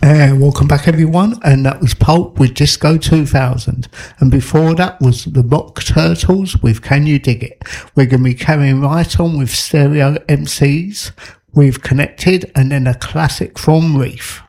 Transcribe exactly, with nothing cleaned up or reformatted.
Uh, welcome back everyone, and that was Pulp with Disco two thousand, and before that was the Mock Turtles with Can You Dig It. We're going to be carrying right on with Stereo M Cs, with Connected, and then a classic from Reef.